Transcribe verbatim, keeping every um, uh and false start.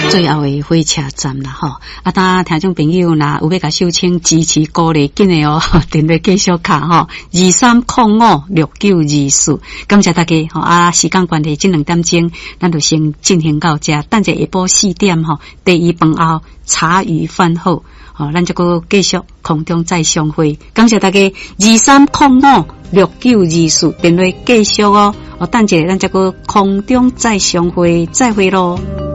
最后的火车站啦吼，啊，当听众朋友啦有要甲秀清支持鼓励，紧的哦，电话继续卡吼，二三零五六九二四，感谢大家吼啊！时间关系，这两点钟咱就先进行到这，等者下晡四点吼，第一饭后茶余饭后，吼，咱这个继续空中再相会，感谢大家二三零五六九二四，电话继续哦，哦，等者咱这个空中再相会，再会咯。